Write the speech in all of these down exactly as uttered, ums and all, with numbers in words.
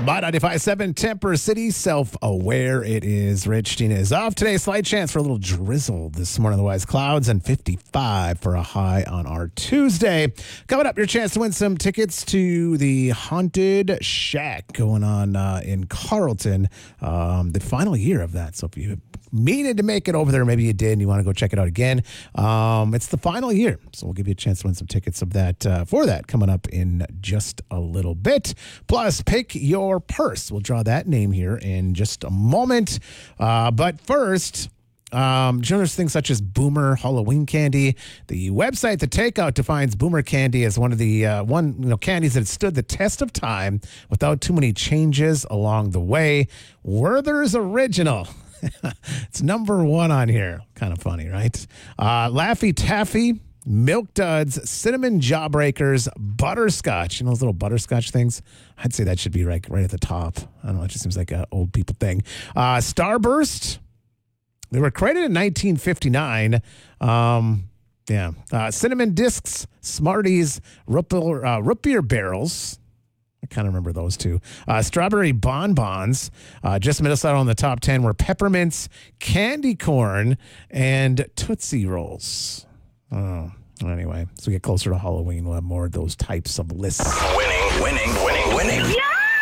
My ninety-five point seven Temper City, self-aware. It is Rich. Tina is off today. Slight chance for a little drizzle this morning. Otherwise, clouds and fifty-five for a high on our Tuesday. Coming up, your chance to win some tickets to the Haunted Shack going on uh, in Carlton. Um, the final year of that. So if you needed to make it over there, maybe you did and you want to go check it out again, um, it's the final year. So we'll give you a chance to win some tickets of that uh, for that coming up in just a little bit. Plus, pick your purse. We'll draw that name here in just a moment. Uh, but first, um, generous things such as Boomer Halloween candy. The website, The Takeout, defines Boomer candy as one of the uh, one you know candies that stood the test of time without too many changes along the way. Werther's Original. It's number one on here. Kind of funny, right? Uh, Laffy Taffy, Milk Duds, Cinnamon Jawbreakers, Butterscotch. You know those little butterscotch things? I'd say that should be right, right at the top. I don't know. It just seems like an old people thing. Uh, Starburst. They were created in nineteen fifty-nine. Um, yeah. Uh, Cinnamon Discs, Smarties, root, uh, root beer barrels. I kind of remember those two. Uh, strawberry bonbons. Uh, just Minnesota on the top ten were peppermints, candy corn, and Tootsie Rolls. Oh, anyway, as we get closer to Halloween, we'll have more of those types of lists. Winning, winning, winning, winning.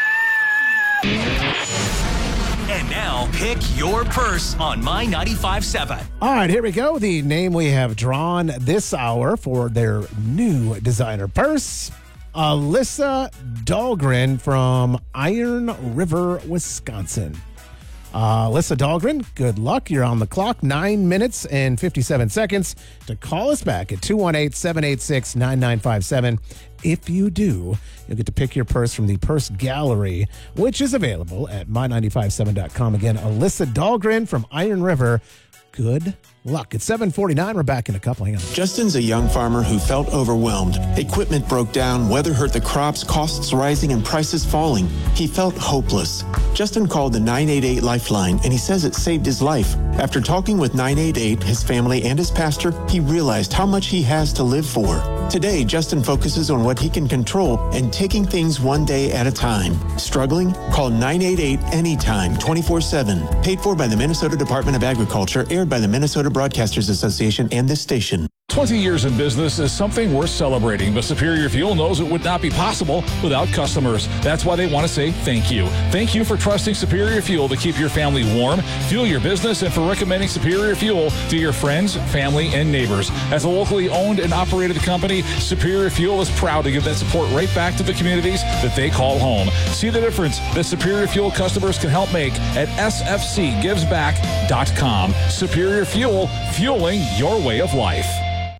Yeah! And now, pick your purse on My ninety-five point seven. All right, here we go. The name we have drawn this hour for their new designer purse. Alyssa Dahlgren from Iron River, Wisconsin. Uh, Alyssa Dahlgren, good luck. You're on the clock. Nine minutes and fifty-seven seconds to call us back at two one eight, seven eight six, nine nine five seven. If you do, you'll get to pick your purse from the Purse Gallery, which is available at my nine five seven dot com. Again, Alyssa Dahlgren from Iron River. Good luck. It's seven forty-nine. We're back in a couple. Hang on. Justin's a young farmer who felt overwhelmed. Equipment broke down, weather hurt the crops, costs rising, and prices falling. He felt hopeless. Justin called the nine eight eight Lifeline, and he says it saved his life. After talking with nine eight eight, his family, and his pastor, he realized how much he has to live for. Today, Justin focuses on what he can control and taking things one day at a time. Struggling? Call nine eight eight anytime, twenty-four seven. Paid for by the Minnesota Department of Agriculture, aired by the Minnesota Broadcasters Association and this station. twenty years in business is something worth celebrating, but Superior Fuel knows it would not be possible without customers. That's why they want to say thank you. Thank you for trusting Superior Fuel to keep your family warm, fuel your business, and for recommending Superior Fuel to your friends, family, and neighbors. As a locally owned and operated company, Superior Fuel is proud to give that support right back to the communities that they call home. See the difference that Superior Fuel customers can help make at s f c gives back dot com. Superior Fuel, fueling your way of life.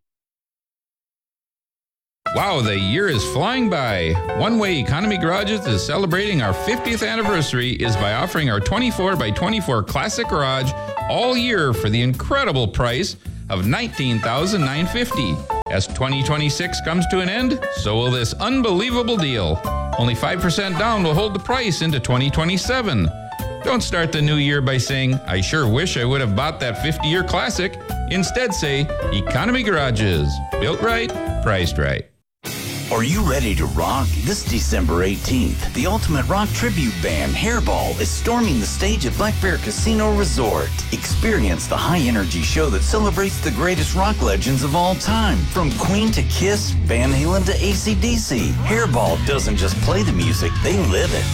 Wow, the year is flying by. One way Economy Garages is celebrating our fiftieth anniversary is by offering our twenty-four by twenty-four Classic Garage all year for the incredible price of nineteen thousand nine hundred fifty dollars. As twenty twenty-six comes to an end, so will this unbelievable deal. Only five percent down will hold the price into twenty twenty-seven. Don't start the new year by saying, I sure wish I would have bought that fifty-year Classic. Instead say, Economy Garages. Built right, priced right. Are you ready to rock? This December eighteenth, the ultimate rock tribute band, Hairball, is storming the stage at Black Bear Casino Resort. Experience the high-energy show that celebrates the greatest rock legends of all time. From Queen to Kiss, Van Halen to A C D C, Hairball doesn't just play the music, they live it.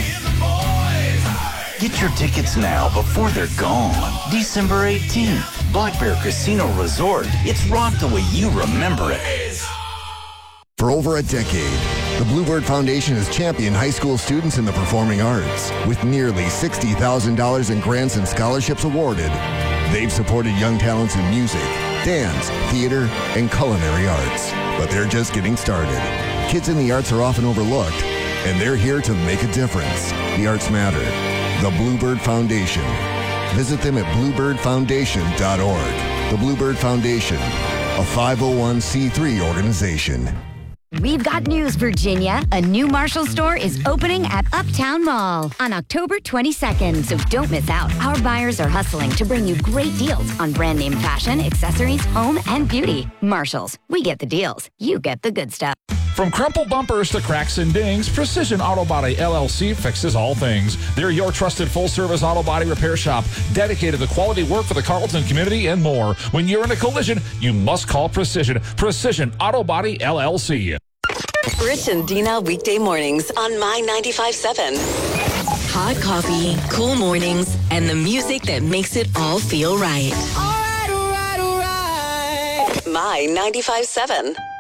Get your tickets now before they're gone. December eighteenth, Black Bear Casino Resort. It's rock the way you remember it. For over a decade, the Bluebird Foundation has championed high school students in the performing arts. With nearly sixty thousand dollars in grants and scholarships awarded, they've supported young talents in music, dance, theater, and culinary arts. But they're just getting started. Kids in the arts are often overlooked, and they're here to make a difference. The arts matter. The Bluebird Foundation. Visit them at bluebird foundation dot org. The Bluebird Foundation, a five oh one c three organization. We've got news, Virginia. A new Marshall store is opening at Uptown Mall on October twenty-second, so don't miss out. Our buyers are hustling to bring you great deals on brand name fashion, accessories, home, and beauty. Marshalls, we get the deals. You get the good stuff. From crumpled bumpers to cracks and dings, Precision Auto Body L L C fixes all things. They're your trusted full-service auto body repair shop, dedicated to quality work for the Carlton community and more. When you're in a collision, you must call Precision. Precision Auto Body L L C. Rich and Dina weekday mornings on My ninety-five point seven. Hot coffee, cool mornings, and the music that makes it all feel right. All right, all right, all right. My ninety-five point seven.